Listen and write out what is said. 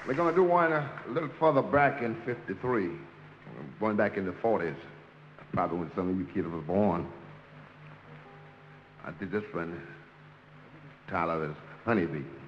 We're going to do one a little further back in 53, going back in the 40s, probably when some of you kids was born. I did this one, Tyler, is Honeybee.